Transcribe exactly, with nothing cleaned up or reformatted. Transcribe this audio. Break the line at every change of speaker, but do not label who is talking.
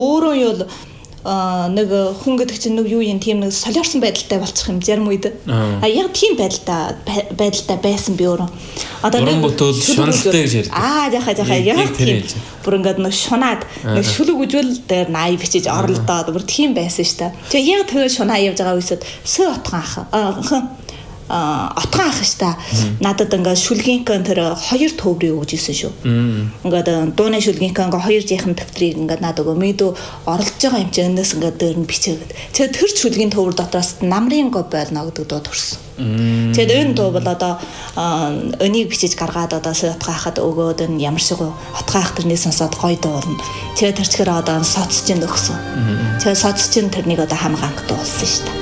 Өөрөө юу нэг хүн гэдэг чинь нэг юу юм тийм нэг солиорсон байдалтай болчих юм зарим үед. А яг тийм байдалтай байдалтай байсан би өөрөө.
Одоо нэг ботол шуналтай гэж ярьдаг.
Аа яхаа яхаа яг тийм. Бүр ингээд нэг шунаад нэг шүлэг үжүүл дээр наай бичиж орлоо. Бүр тийм байсан шүү дээ. Тэгээ яг тэгээ шунаа явж байгаа үесэд сөө отхон ах. Отхон ах штэ. Надад ингээд шүлгийнхэн тэр хоёр төврийг өгж исэн шүү. Ингээд дууны шүлгийнхэн ингээд хоёр жихэн төвтрийг ингээд надад өгөө мэдүү оролцож байгаа юм чи энэс ингээд дээр нь бичээгээд. Тэгээ тэр шүлгийн төвөр дотроос намрын го болно гэдэг дуу төрсөн. Тэгээд энэ дуу бол одоо өнийг бичиж гаргаад одоо отхон ахад өгөөд энэ ямар шиг отхон ах тэрний сонсоод гоё дуу болно. Тэгээд тэр чигээр одоо соцч ин өгсөн. Тэгээд соцч ин тэрнийг одоо хамгаалт дуулсан штэ.